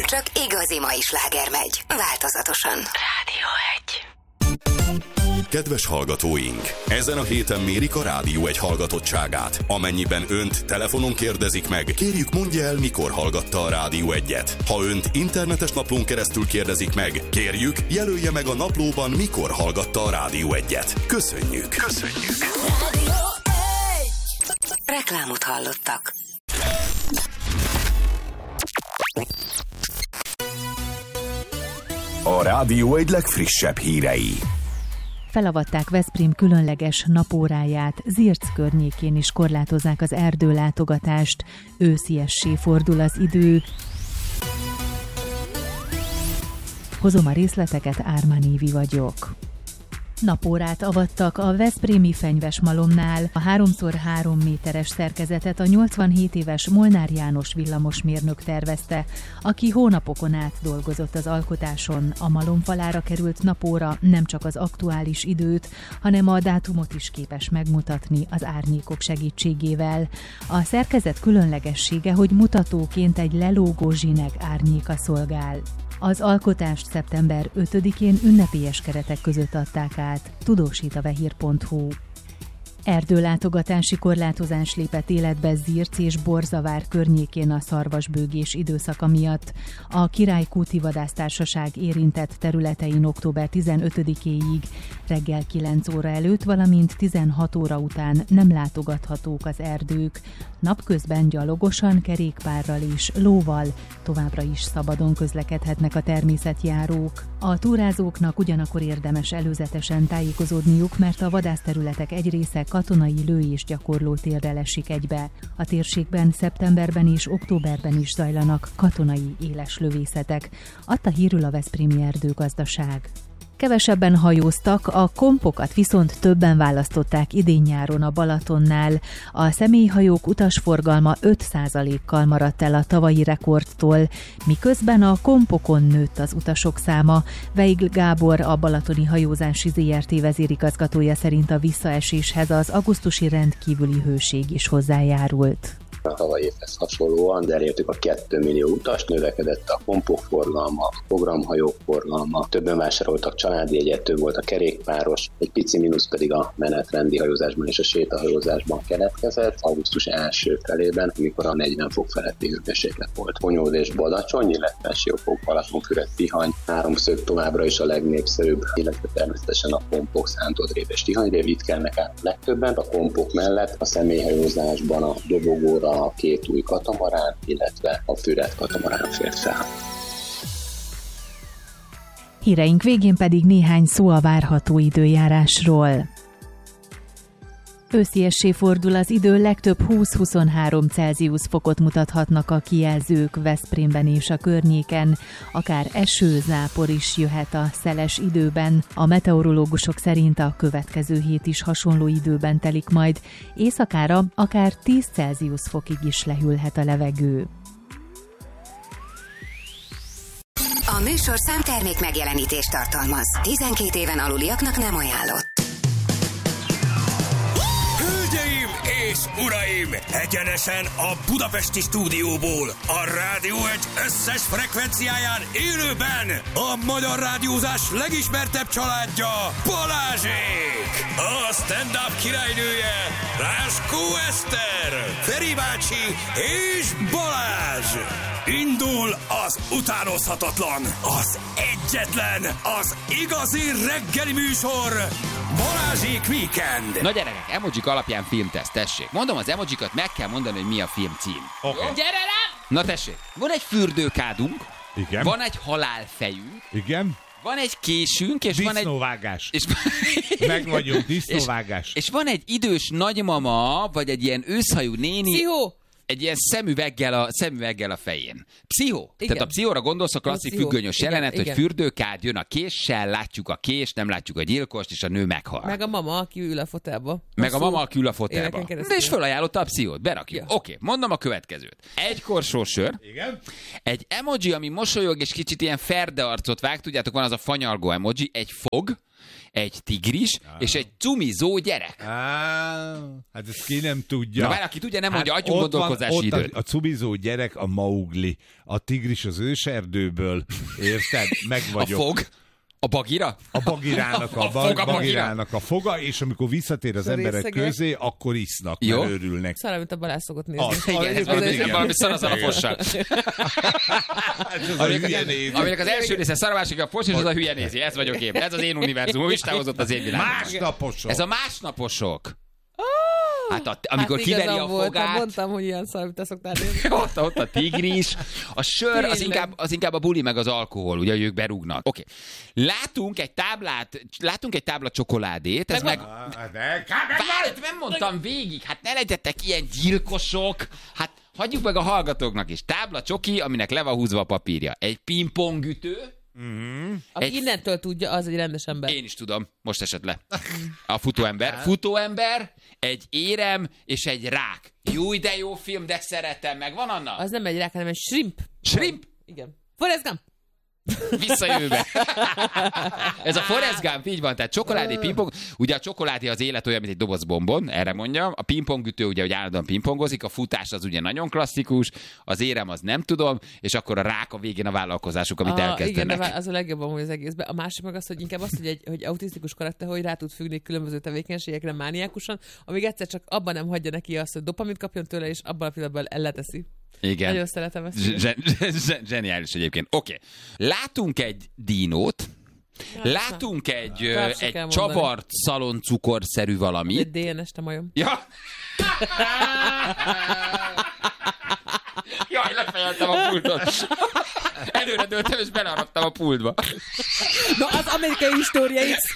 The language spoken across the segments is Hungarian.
Csak igazi mai sláger megy. Változatosan. Rádió 1. Kedves hallgatóink! Ezen a héten mérik a Rádió 1 hallgatottságát. Amennyiben önt telefonon kérdezik meg, kérjük mondja el, mikor hallgatta a Rádió 1-et. Ha önt internetes naplón keresztül kérdezik meg, kérjük jelölje meg a naplóban, mikor hallgatta a Rádió 1-et. Köszönjük! Köszönjük! Rádió 1. Reklámot hallottak. A Rádió 1 legfrissebb hírei. Felavatták Veszprém különleges napóráját, Zirc környékén is korlátozzák az erdőlátogatást, ősziessé fordul az idő. Hozom a részleteket, Ármán Évi vagyok. Napórát avattak a veszprémi Fenyvesmalomnál. A 3x3 méteres szerkezetet a 87 éves Molnár János villamosmérnök tervezte, aki hónapokon át dolgozott az alkotáson. A malomfalára került napóra nem csak az aktuális időt, hanem a dátumot is képes megmutatni az árnyékok segítségével. A szerkezet különlegessége, hogy mutatóként egy lelógó zsineg árnyéka szolgál. Az alkotást szeptember 5-én ünnepélyes keretek között adták át, tudósít a vehír.hu. Erdőlátogatási korlátozás lépett életbe Zirc és Borzavár környékén a szarvasbőgés időszaka miatt. A Királykúti Vadásztársaság érintett területein október 15-éig reggel 9 óra előtt, valamint 16 óra után nem látogathatók az erdők. Napközben gyalogosan, kerékpárral és lóval továbbra is szabadon közlekedhetnek a természetjárók. A túrázóknak ugyanakkor érdemes előzetesen tájékozódniuk, mert a vadászterületek egy része katonai lő- és gyakorlótérrel esik egybe. A térségben szeptemberben és októberben is zajlanak katonai éles lövészetek, adta hírül a Veszprémi Erdőgazdaság. Kevesebben hajóztak, a kompokat viszont többen választották idén-nyáron a Balatonnál. A személyhajók utasforgalma 5%-kal maradt el a tavalyi rekordtól, miközben a kompokon nőtt az utasok száma. Veigl Gábor, a Balatoni Hajózási ZRT vezérigazgatója szerint a visszaeséshez az augusztusi rendkívüli hőség is hozzájárult. A tavalyi évhez hasonlóan, de elértük a 2 millió utast, növekedett a kompok forgalma, a programhajók forgalma, többen vásároltak családi jegyet, több volt a kerékpáros, egy pici mínusz pedig a menetrendi hajózásban és a sétahajózásban keletkezett. Augusztus első felében, amikor a 40 fok feletti hőmérséklet volt. Honyód és Badacsony, illetve Siófok, Balatonfüred, Tihany, háromszög továbbra is a legnépszerűbb, illetve természetesen a kompok, Szántodrév és Tihanyrév, itt kelnek át legtöbben. A kompok mellett a személyhajózásban a dobogóra a 2 új katamarán, illetve a Füred katamarán fért fel. Híreink végén pedig néhány szó a várható időjárásról. Ősziessé fordul az idő, legtöbb 20-23 Celsius fokot mutathatnak a kijelzők Veszprémben és a környéken. Akár eső, zápor is jöhet a szeles időben. A meteorológusok szerint a következő hét is hasonló időben telik majd. Éjszakára akár 10 Celsius fokig is lehűlhet a levegő. A műsorszám termék megjelenítést tartalmaz. 12 éven aluliaknak nem ajánlott. Hölgyeim és uraim! Egyenesen a budapesti stúdióból, a Rádió 1 összes frekvenciáján élőben a magyar rádiózás legismertebb családja, Balázsék! A stand-up királynője, Ráskó Eszter, Feri bácsi és Balázs! Indul az utánozhatatlan, az egyetlen, az igazi reggeli műsor, Balázsék Weekend! Na gyerekek, emojik alapján filmteszt, tessék. Mondom az emojikat, meg kell mondani, hogy mi a film cím. Okay. Gyere rám! Na tessék, van egy fürdőkádunk, igen. Van egy halálfejünk, igen. Van egy késünk, és disznóvágás. van egy... Meg vagyunk, disznóvágás. És van egy idős nagymama, vagy egy ilyen őszhajú néni... Pszichó! Egy ilyen szemüveggel a fején. Pszichó. Igen. Tehát a pszichóra gondolsz, a klasszik függönyös jelenet, igen. Hogy fürdőkád jön a késsel, látjuk a kést, nem látjuk a gyilkost, és a nő meghal. Meg a mama, aki ül a fotelba. Meg a mama, aki ül a fotelba. De és fölajánlotta a pszichót, berakjuk. Ja. Oké, mondom a következőt. Egy korsó sör. Igen. Egy emoji, ami mosolyog, és kicsit ilyen ferde arcot vág, tudjátok, van az a fanyalgó emoji, egy fog, egy tigris és egy cumizó gyerek. Hát ezt ki nem tudja. Na, bár aki tudja, nem mondja, adjunk gondolkozási időt. A cumizó gyerek a Maugli, a tigris az őserdőből, érted? Meg vagyok. A fog? A bagira? A bagirának a foga, és amikor visszatér az emberek közé, akkor isznak, mert örülnek. Szarra, mint a Balázs szokott nézni. Igen, valami szarazal a fossal. Aminek az első része szar, a másik a fos, és az a hülye nézi. Ez vagyok én. Ez az én univerzumom, Istáhozott az én világom. Másnaposok. Ez a másnaposok. Hát amikor kiveri a fogát. Mondtam, hogy ilyen szar, mint te szoktál nézni. Ott a tigris. A sör az inkább a buli meg az alkohol, ugye, hogy ők berúgnak. Oké. Látunk egy tábla csokoládét. Ez meg... Várj, nem mondtam végig. Hát ne legyetek ilyen gyilkosok. Hát hagyjuk meg a hallgatóknak is. Tábla csoki, aminek le van húzva a papírja. Egy pingpongütő. Aki innentől tudja, az egy rendes ember. Én is tudom, most esett le. A futóember, egy érem és egy rák. Jó, de jó film, de szeretem meg. Van Anna? Az nem egy rák, hanem egy shrimp. Shrimp? Igen. Forrest Gump. Visszajövőbe. Ez a Forrest Gump, így van, tehát csokoládé, pingpong. Ugye a csokoládé az élet olyan, mint egy doboz bombon, erre mondjam. A pingpongütő ugye, hogy állandóan pingpongozik, a futás az ugye nagyon klasszikus, az érem az nem tudom, és akkor a rák a végén a vállalkozásuk, amit elkezdenek. Igen, de az a legjobb amúgy az egészben. A másik meg az, hogy inkább azt, hogy autisztikus karakter, hogy rá tud függni különböző tevékenységekre mániákusan, amíg egyszer csak abban nem hagyja neki azt, hogy dopamint kapjon tőle, és abban a pillanatban elleteszi. Igen. Nagyon szeretem ezt. Zseniális egyébként. Oké. Látunk egy dinót, látunk egy csavart szaloncukorszerű valamit. Egy DNS-t a majom. Ja. Jaj, lefejeltem a pultot. Előre dőltem, és belearadtam a pultba. Na, az amerikai história X.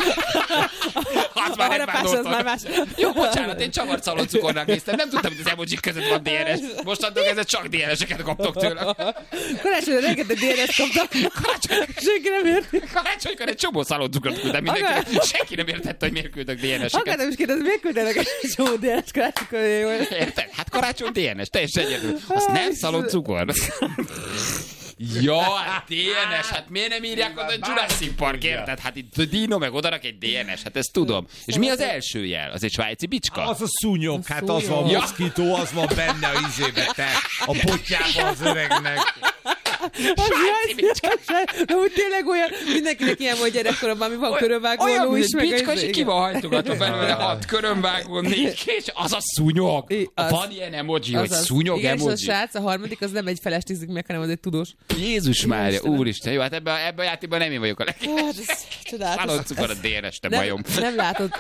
Az már más. Jó, bocsánat, én csavart szaloncukornak néztem. Nem tudtam, hogy az emojik között van DNS. Mostantól kezdve csak DNS-eket kaptok tőle. Karácsonyra rengeteg DNS kaptak. Senki nem érti. Karácsonykor egy csomó szaloncukrot küldtem mindenkinek. Senki nem értette, hogy miért küldök DNS-eket. Akartam is kérdezni, miért küldenek egy csomó DNS karácsonykor? Érted? Hát karácsony DNS, teljesen egyedül. Azt nem szaloncukor. Ja, DNS, hát miért nem írják oda Jurassic Park, érted? Hát itt Dino meg odarak egy DNS, hát ezt tudom. És mi az első jel? Az egy svájci bicska? Az a szúnyog, hát az van a moszkító, az van benne a izébe, te, a potyába az öregnek. Svájci bicska. De úgy tényleg olyan, mindenkinek ilyen volt gyerekkoromban, ami van körönvágó is, meg bicska, és ki van hajtogatva belőle 6 körönvágó, 4 kés, az a szúnyog. Van ilyen emoji, hogy szúnyog emoji. Igen, és a srác, a harmadik, az nem egy feles tízik meg, hanem az egy tudós. Jézus Mária, úristen, jó, hát ebben a játékban nem én vagyok a legjobb. Szaloncukor a DNS, te bajom. Nem látod.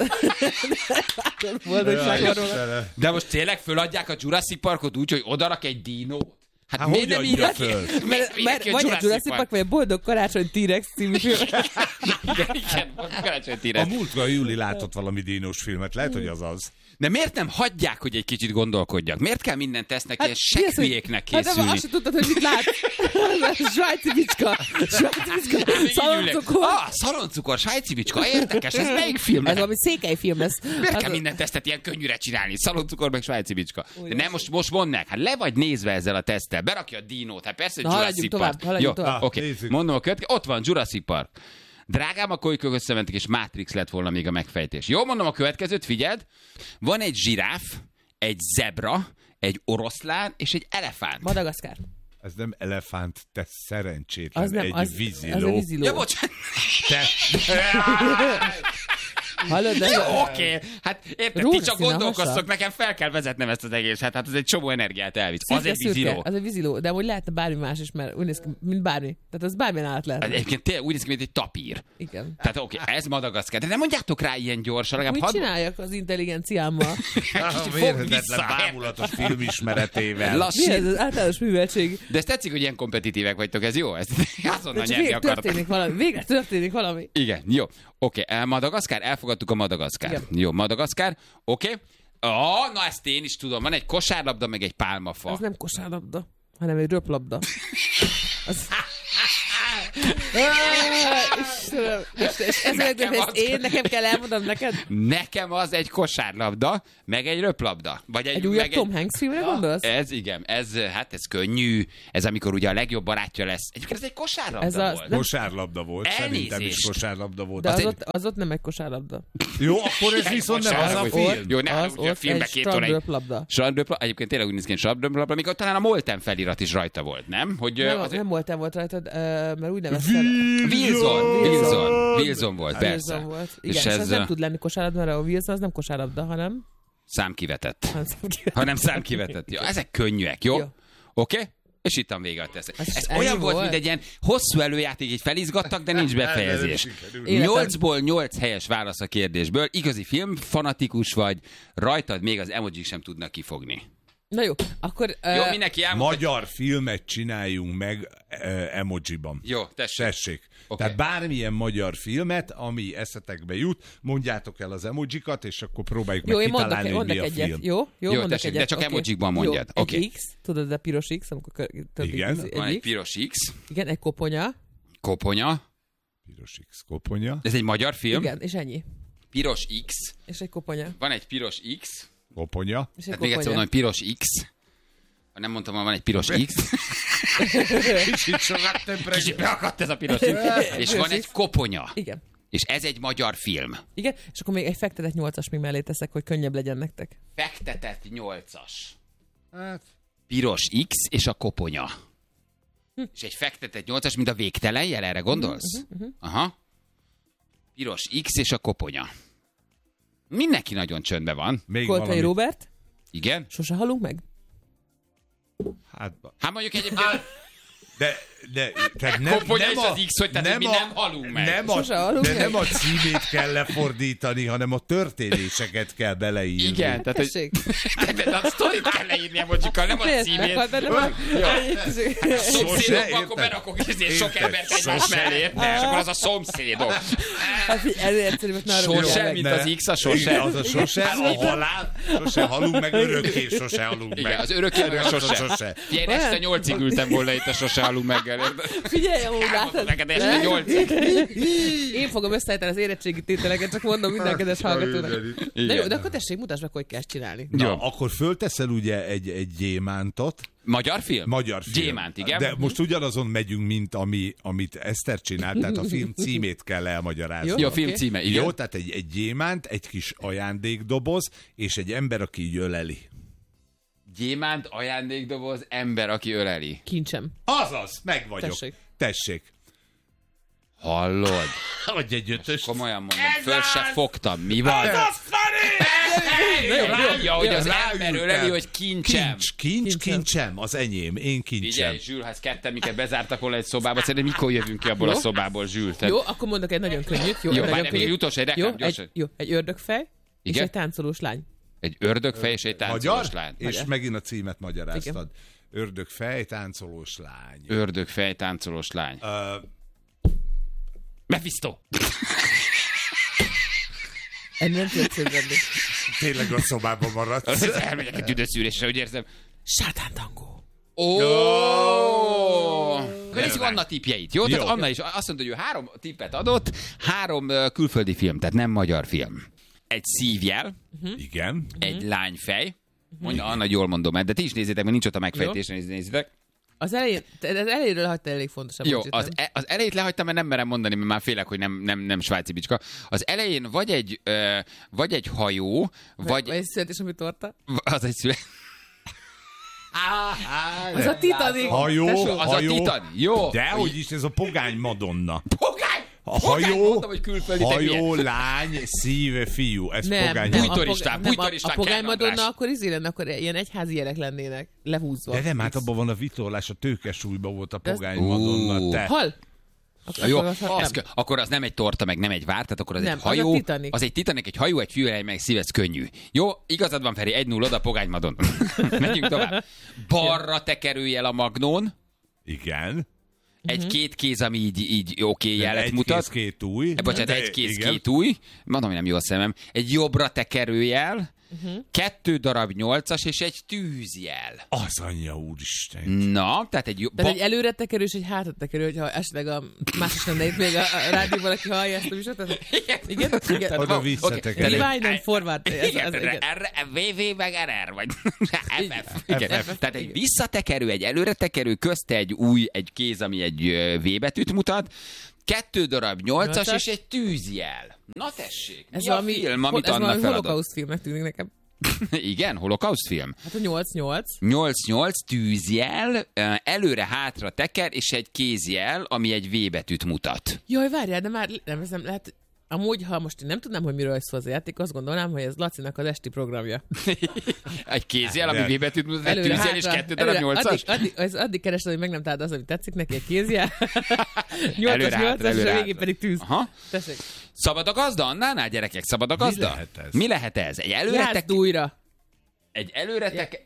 De most tényleg föladják a Jurassic Parkot úgy, hogy odarak egy dinót? Hát miért nem írja föl? Mert vagy a Jurassic Park, vagy a Boldog Karácsony T-Rex című film. Igen, Karácsony T-Rex. A múltkor Júli látott valami dínos filmet, lehet, hogy az az. De miért nem hagyják, hogy egy kicsit gondolkodjak? Miért kell minden tesznek ilyen sekhülyéknek készülni? Hát azt sem tudtad, hogy mit látsz. Svájci bicska. Szaloncukor. Szaloncukor, svájci bicska. Érdekes, ez melyik film? Ez valami székely film lesz. Miért kell minden tesztet ilyen könnyűre csinálni? Szaloncukor meg svájci bicska. De nem, most mondd meg. Hát le vagy nézve ezzel a teszttel. Berakja a dinót. Hát persze, hogy Jurassic Park. Haladjunk tovább. Oké, mondom a következő. Ott van Jurassic Park. Drágám, a kolykök összementek, és Matrix lett volna még a megfejtés. Jó, mondom a következőt, figyeld. Van egy zsiráf, egy zebra, egy oroszlán és egy elefánt. Madagaszkár. Ez nem elefánt, te szerencsétlen, az nem, egy víziló. Az egy víziló. Ja, bocsánat. Hallod, de jó, oké. Hát érted, ti csak gondolkoztok, nekem fel kell vezetnem ezt az egészet. Hát ez egy csomó energiát elvisz. Az egy víziló. Az egy víziló, de hogy lehetne bármi más is, mert úgy néz ki, mint bármi. Tehát az bármilyen állat lehet. Egyébként tényleg úgy néz ki, mint egy tapír. Igen. Tehát oké, ez Madagaszkár. De nem mondjátok rá ilyen gyorsan. Mit csináljak az intelligenciámmal? Mérhetetlen bámulatos filmismeretével. Mi ez az általános műveltség? De ez tetszik, hogy ilyen kompetitívek vagytok, ez jó? Ezt azonnal nyerni akartak. Végre történik valami. Igen, jó. Oké, Madagaszkár, elfogadtuk a Madagaszkár. Igen. Jó, Madagaszkár, oké. Na ezt én is tudom, van egy kosárlabda, meg egy pálmafa. Ez nem kosárlabda, hanem egy röplabda. nekem kell elmondom neked? Nekem az egy kosárlabda, meg egy röplabda. Vagy egy újabb Tom Hanks filmre gondolsz? Ez igen, ez könnyű, ez amikor ugye a legjobb barátja lesz. Egyébként ez egy kosárlabda volt. Kosárlabda volt, szerintem is kosárlabda volt. De az ott nem egy kosárlabda. Jó, akkor ez viszont nem az a film. Jó, ne a filmbe két óra. Strandröplabda. Egyébként tényleg úgy néz ki, hogy strandröplabda, amikor talán a Molten felirat is rajta volt, nem? Hogy nem Molten volt rajta, mert úgy nevezted. Wilson volt, persze. Wilson volt. Igen, és ez nem tud lenni kosárlabda, mert a Wilson az nem kosárlabda, hanem... Számkivetett. Hanem számkivetett. Ja, ezek könnyűek, jó? Oké? És ittam vége a tesz. Ez olyan volt, mint egy ilyen hosszú előjáték, így felizgattak, de nincs befejezés. 8-ból 8 helyes válasz a kérdésből. Igazi filmfanatikus vagy, rajtad még az emojik sem tudnak kifogni. Na jó, akkor... Jó, mindenki elmondta. Magyar filmet csináljunk meg emojiban. Jó, tessék. Okay. Tehát bármilyen magyar filmet, ami eszetekbe jut, mondjátok el az emojikat, és akkor próbáljuk meg kitalálni, hogy mi a film. Jó, mondok egyet. De csak emojikban mondjad. Jó, egy X, tudod, a piros X, amikor... Igen. Van egy piros X. Igen, egy koponya. Piros X, koponya. Ez egy magyar film? Igen, és ennyi. Piros X. És egy koponya. Van egy piros X. Koponya. Tehát még egyszer mondom, hogy piros X. Nem mondtam, hogy van egy piros X. Kicsit beakadt ez a piros X. És van egy koponya. Igen. És ez egy magyar film. Igen, és akkor még egy fektetett 8-as még mellé teszek, hogy könnyebb legyen nektek. Fektetett 8-as. Piros X és a koponya. És egy fektetett 8-as, mint a végtelen jel, erre gondolsz? Aha. Piros X és a koponya. Mindenki nagyon csöndben van. Koltai Róbert. Igen? Sose halunk meg? Hát mondjuk egyébként... De tehát koponya és az X, hogy tehát mi nem halunk meg. Nem a címét kell lefordítani, hanem a történéseket kell beleírni. Igen, tehát hogy... De a sztorit kell leírni emojikkal, nem a címét. Szomszédok, akkor berakok sok embert egymás mellé, és akkor az a szomszédok. Sose, mint az X, a sose. Az a sose, a halál, sose halunk meg, örökké sose halunk meg. Igen, az örökké meg a sose. Ilyen este 8-ig ültem volna itt a sose halunk meg. Figyelj, amúgy látod. Neked este 8-ig. Én fogom összeállítani az érettségi tételeket, csak mondom minden kedves hallgatónak. Na jó, de akkor tessék, mutasd meg, hogy kell csinálni. Na, akkor fölteszel ugye egy gyémántot. Magyar film? Magyar film. Gyémánt, igen. De most ugyanazon megyünk, mint amit Eszter csinált, tehát a film címét kell elmagyarázni. Jó, film címe, igen. Jó, tehát egy gyémánt, egy kis ajándékdoboz, és egy ember, aki így öleli. Gyémánt, ajándékdoboz, ember, aki öleli. Kincsem. Azaz, meg vagyok. Tessék. Hallod? Adj egy ötöst. Komolyan mondom, föl se fogtam. Mi van? Ez az Rája, hogy az ember öleli, hogy kincsem. Kincsem, az enyém, én kincsem. Figyelj, Zsül, ha ezt ketten minket bezártak volna egy szobába, szerintem mikor jövünk ki abból a szobából, Zsül? Jó, akkor mondok egy nagyon könnyűt. Jó, még utolsó, egy reklám, gyorsan. Jó, egy ördögfej és egy táncolós lány. Egy ördögfej és egy táncolós lány. És megint a címet magyaráztad. Ördögfej, táncolós lány. Ördögfej, táncolós lány. Mephisto! Ennél nem tudod szépenni. Tényleg a szobában maradsz. Elmegyek egy tüdőszűrésre, úgy érzem. Sátántangó. Nézzük Anna tippjeit, jó? Tehát Anna is azt mondta, hogy ő 3 tippet adott, 3 külföldi film, tehát nem magyar film. Egy szívjel. Igen. Egy lányfej. Mondja, Anna, jól mondom, de ti is nézzétek, mert nincs ott a megfejtésre, nézzétek. Az elejéről hagyta elég fontos. Jó, az elejét lehagytam, mert nem merem mondani, mert már félek, hogy nem svájci bicska. Az elején vagy egy hajó, vagy egy születésnapi torta. Az egy az a Titanic. Hajó. A Titanic. Jó. Dehogy is, ez a pogány Madonna. Pogány? A hajó, mondtam, hogy külföldi, hajó, lány, szíve, fiú. Ez pogány. Bújtoristán, a pogány Madonna akkor lenne, akkor ilyen egyházi jelek lennének, lehúzva. De nem, hát abban van a vitorlás, a tőkesúlyban volt a pogány Madonna. Te. Hal? Jó, akkor az nem egy torta, meg nem egy vár, tehát akkor az egy hajó. Az egy Titanic, egy hajó, egy fiú, meg szív, ez könnyű. Jó, igazad van, Feri, 1-0 oda, pogány Madonna. Menjünk tovább. Balra tekerőjel a magnón. Igen. Egy két kéz, ami így oké jelet mutat. Egy kéz, két új. Bocsánat, egy kéz, két új. Mondom, hogy nem jó a szemem. Egy jobbra tekerőjel. 2 darab 8-as és egy tűzjel. Az anyja úristen. Na, tehát egy előre tekerő és egy hátra tekerő, hogyha esetleg a másik lenne itt még a rádióban, aki hallja ezt a műsort. Igen. Oda visszatekerő. Rewind and forward. VV meg RR, vagy FF. Tehát egy visszatekerő, egy előretekerő, közt egy kéz, ami egy V betűt mutat, 2 darab 8-as és egy tűzjel. Na tessék, mi a film, amit annak feladott? Ez holokauszt filmnek tűnik nekem. Igen, holokauszt film. Hát a 8-8. 8-8 tűzjel, előre-hátra teker, és egy kézjel, ami egy V betűt mutat. Jaj, várjál, de már nem lehet... Amúgy, ha most én nem tudnám, hogy miről szól az a játék, azt gondolnám, hogy ez Lacinak az esti programja. Egy kézjel, ami V betűt mutat, egy tűzjel és 2 darab 8-as. Addig keresed, hogy meg nem találd az, ami tetszik neki, egy kézjel. 8-as, és a végén pedig tűz. Tessék. Szabad a gazda annál, gyerekek? Szabad a gazda? Mi lehet ez? Egy előretek... újra. Egy előretek...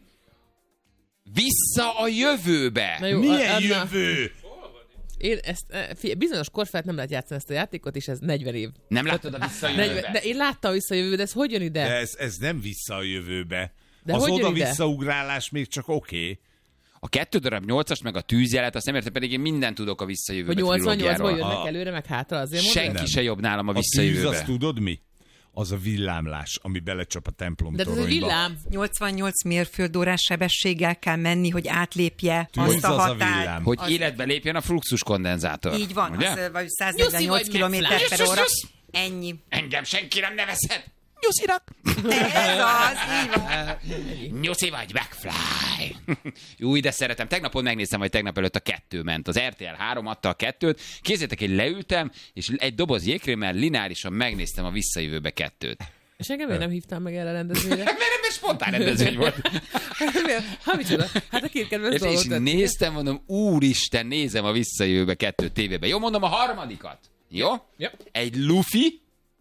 Vissza a jövőbe! Jó, milyen jövő? Én bizonyos kor felett nem lehet játszani ezt a játékot, és ez 40 év. Nem láttad a Vissza a jövőbe? De én láttam a Vissza a jövőbe, de ez hogy jön ide? De ez nem Vissza a jövőbe. De az oda-visszaugrálás még csak oké. A 2 darab 8-as meg a tűzjelet, azt nem értem, pedig én mindent tudok a Vissza a jövőbe trilógiáról. 88-ból jönnek előre, meg hátra, azért mondom? Senki se jobb nálam a Vissza a jövőbe. A tűz, azt tudod mi? Az a villámlás, ami belecsap a templom toronyba. De ez a villám. 88 mérföldórás sebességgel kell menni, hogy átlépje azt a határt. Hogy életbe lépjen a fluxus kondenzátor. Így van, az vagy 148 km/h. Ennyi. Engem senki nem nevezhet. Nyuszinak. Ez az, így van. Nyuszi vagy, McFly. Új, de szeretem. Tegnapon megnéztem, hogy tegnap előtt a 2 ment. Az RTL 3 adta a 2-t. Képzeljétek, én leültem, és egy doboz jégkrémmel lineárisan megnéztem a Visszajövőbe 2-t. És engem miért nem hívtam meg erre a rendezvényre? Mert spontán rendezvény volt. Micsoda? Hát a két kedves dolgot. És néztem, mondom, úristen, nézem a Visszajövőbe 2 tévében. Jó, mondom a harmadikat. Jó? Egy Luffy.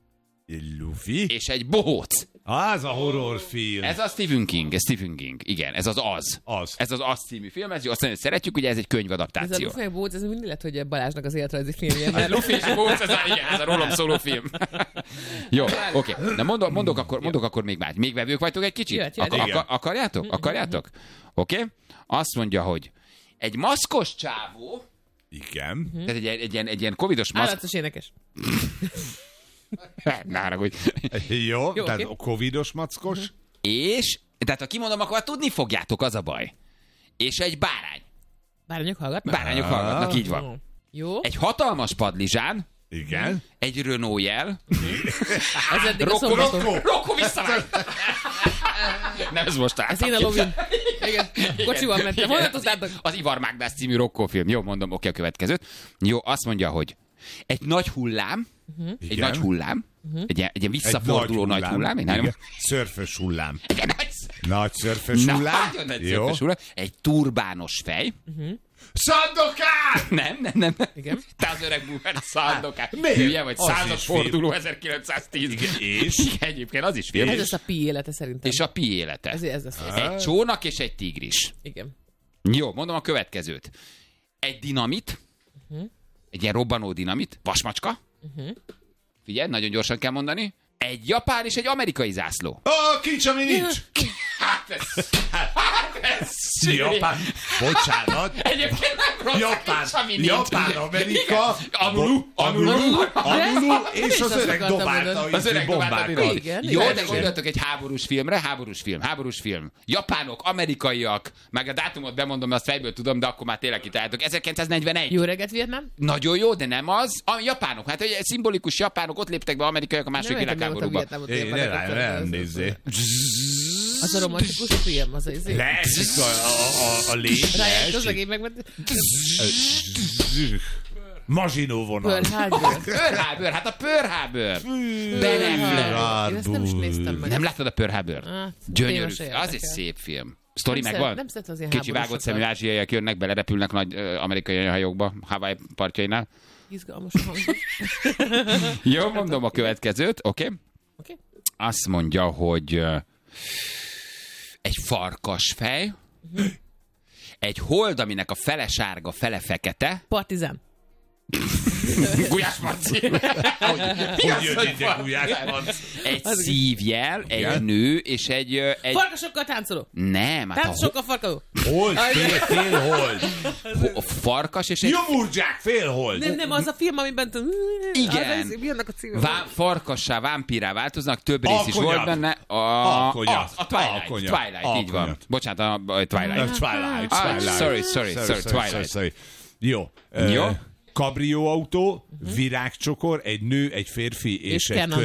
És egy bohóc. Az a horrorfilm. Ez a Stephen King, igen, ez az. Ez az című film, ez jó, azt mondja, hogy szeretjük, ugye ez egy könyvadaptáció. Ez a Luffy bohóc, ez mindig lett, hogy Balázsnak az életrajzi filmje. A Luffy és bohóc, ez a rólam szóló film. Jó, oké. Na mondok akkor még más. Még vevők vagytok egy kicsit? Akarjátok? Oké. Azt mondja, hogy egy maszkos csávó. Igen. Tehát egy ilyen covidos maszk. Állatos énekes. Nára, hogy... Jó, tehát okay. Covidos mackos. És, tehát ha kimondom, akkor tudni fogjátok, az a baj. És egy bárány. Bárányok hallgatnak? Bárányok hallgatnak, így van. Jó. Egy hatalmas padlizsán. Igen. Egy Renault jel. Ez eddig a szombaton. Rokko visszavágy! Nem, ez most át. Ez én a lovin. Igen, kocsival mentem. Az Ivar Mágdász című Rokko film. Jó, mondom, oké, a következőt. Jó, azt mondja, hogy egy nagy hullám, egy nagy hullám, egy ilyen visszaforduló nagy hullám. Szörfös hullám. Nagy szörfös hullám. Szörfös hullám. Egy turbános fej. Szandokán! Nem. Igen. Te az öreg búver, Szandokán. Hülye vagy, századforduló 1910. És? Egyébként az is film. Ez az a Pi élete szerintem. És a Pi élete. Ez az. Egy csónak és egy tigris. Igen. Jó, mondom a következőt. Egy dinamit. Egy ilyen robbanó dinamit. Vasmacska. Figyelj, nagyon gyorsan kell mondani. Egy japán és egy amerikai zászló. Kincs, ami nincs. Hát ez Japán. Bocsánat. Egyébként nem rossz. Japán, Amerika. Anulu. És az öreg dobálta bombákat. Jó, de gondoltok egy háborús filmre. Háborús film. Japánok, amerikaiak. Meg a dátumot bemondom, azt fejből tudom, de akkor már tényleg kitaláltok. 1941. Jó reggelt, Vietnám. Nagyon jó, de nem az. A japánok. Hát egy szimbolikus japánok, ott léptek be amerikaiak a második világháborúba. Nem nézzé. Az a romantikus film, az az lesz a légy. Rájött az egész megment. Mazsinó vonal. Pearl Harbor, hát a Pearl Harbor. Ben Affleck. Én ezt nem is néztem meg. Nem láttad a Pearl Harbor? Gyönyörű. Az egy szép film. Sztori megvan? Kicsi vágott szemű ázsiaiak jönnek, belerepülnek nagy amerikai hajókba, Hawaii partjainál. Izgalmas hangzik. Jó, mondom a következőt, oké? Azt mondja, hogy egy farkasfej, egy hold, aminek a fele sárga, fele fekete. Partizán. Gulyás Marci. Hogy jön ide Gulyás Marci? Egy szívjel, egy nő, és egy... Farkasokkal táncoló. Nem. Táncosokkal farkadó. Hold, félhold. Farkas és egy... Jomurdzsák, félhold. Nem, az a film, amiben... Igen. Milyennek a címe? Farkassá, vámpírá változnak, több rész is volt benne. A Twilight, így van. Bocsánat, a Twilight. Sorry. Jó. Kabrióautó, virágcsokor, egy nő, egy férfi és egy